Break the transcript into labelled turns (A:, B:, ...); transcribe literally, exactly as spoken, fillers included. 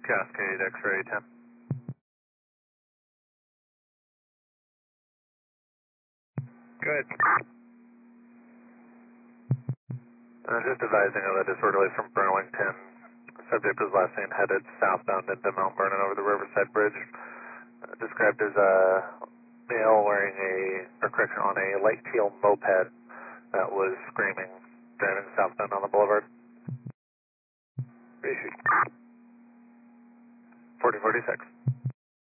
A: Cascade X-ray ten.
B: Good.
A: Uh, just advising of a disorderly from Burlington. Subject was last seen headed southbound into Mount Vernon over the Riverside Bridge. Uh, described as a male wearing a, or correction, on a light teal moped that was screaming, driving southbound on the boulevard.
B: Appreciate it.
A: forty forty-six.